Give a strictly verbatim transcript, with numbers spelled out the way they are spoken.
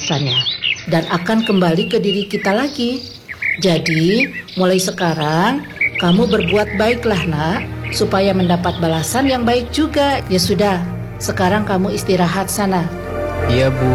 balasannya dan akan kembali ke diri kita lagi. Jadi, mulai sekarang kamu berbuat baiklah, Nak, supaya mendapat balasan yang baik juga. Ya sudah, sekarang kamu istirahat sana. Iya, Bu.